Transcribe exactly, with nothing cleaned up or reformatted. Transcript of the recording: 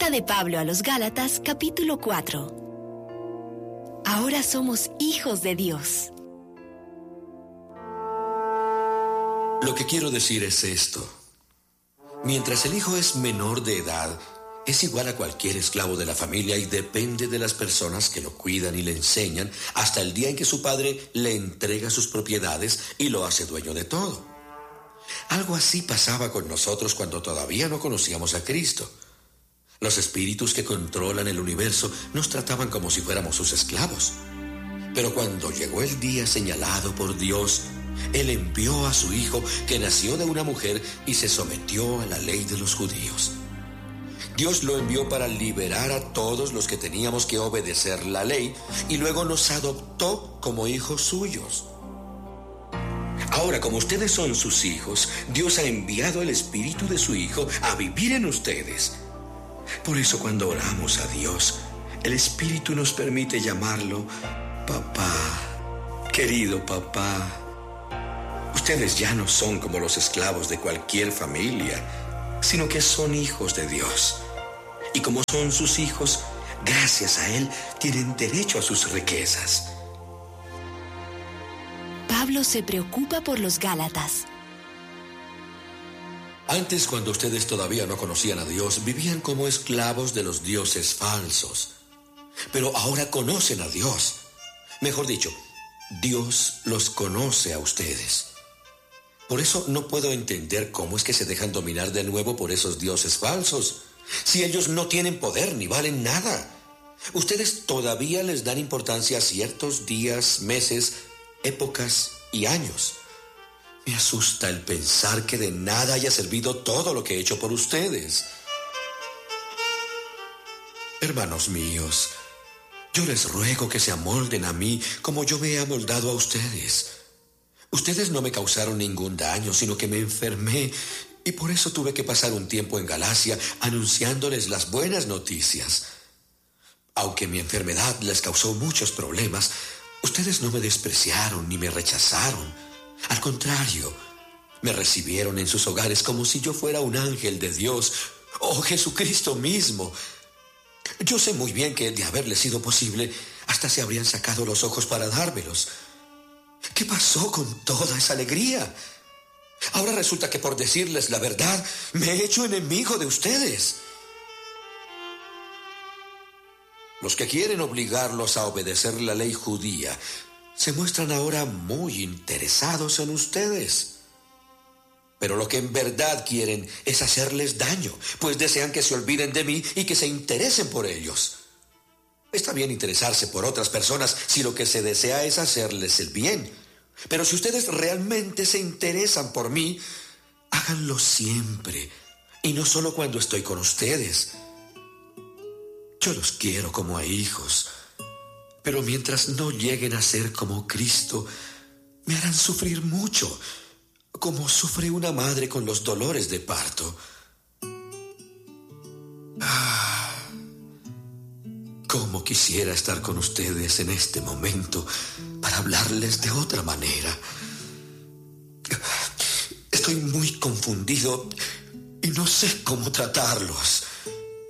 Carta de Pablo a los Gálatas, capítulo cuatro. Ahora somos hijos de Dios. Lo que quiero decir es esto. Mientras el hijo es menor de edad, es igual a cualquier esclavo de la familia y depende de las personas que lo cuidan y le enseñan hasta el día en que su padre le entrega sus propiedades y lo hace dueño de todo. Algo así pasaba con nosotros cuando todavía no conocíamos a Cristo. Los espíritus que controlan el universo nos trataban como si fuéramos sus esclavos. Pero cuando llegó el día señalado por Dios, Él envió a su Hijo, que nació de una mujer y se sometió a la ley de los judíos. Dios lo envió para liberar a todos los que teníamos que obedecer la ley y luego nos adoptó como hijos suyos. Ahora, como ustedes son sus hijos, Dios ha enviado el Espíritu de su Hijo a vivir en ustedes. Por eso cuando oramos a Dios, el Espíritu nos permite llamarlo papá, querido papá. Ustedes ya no son como los esclavos de cualquier familia, sino que son hijos de Dios. Y como son sus hijos, gracias a Él tienen derecho a sus riquezas. Pablo se preocupa por los Gálatas. Antes, cuando ustedes todavía no conocían a Dios, vivían como esclavos de los dioses falsos. Pero ahora conocen a Dios. Mejor dicho, Dios los conoce a ustedes. Por eso no puedo entender cómo es que se dejan dominar de nuevo por esos dioses falsos, si ellos no tienen poder ni valen nada. Ustedes todavía les dan importancia a ciertos días, meses, épocas y años. Me asusta el pensar que de nada haya servido todo lo que he hecho por ustedes. Hermanos míos, yo les ruego que se amolden a mí como yo me he amoldado a ustedes. Ustedes no me causaron ningún daño, sino que me enfermé y por eso tuve que pasar un tiempo en Galacia anunciándoles las buenas noticias. Aunque mi enfermedad les causó muchos problemas, ustedes no me despreciaron ni me rechazaron. Al contrario, me recibieron en sus hogares como si yo fuera un ángel de Dios o Jesucristo mismo. Yo sé muy bien que de haberles sido posible, hasta se habrían sacado los ojos para dármelos. ¿Qué pasó con toda esa alegría? Ahora resulta que por decirles la verdad, me he hecho enemigo de ustedes. Los que quieren obligarlos a obedecer la ley judía se muestran ahora muy interesados en ustedes. Pero lo que en verdad quieren es hacerles daño, pues desean que se olviden de mí y que se interesen por ellos. Está bien interesarse por otras personas si lo que se desea es hacerles el bien. Pero si ustedes realmente se interesan por mí, háganlo siempre, y no solo cuando estoy con ustedes. Yo los quiero como a hijos, pero mientras no lleguen a ser como Cristo, me harán sufrir mucho, como sufre una madre con los dolores de parto. Ah, cómo quisiera estar con ustedes en este momento para hablarles de otra manera. Estoy muy confundido y no sé cómo tratarlos.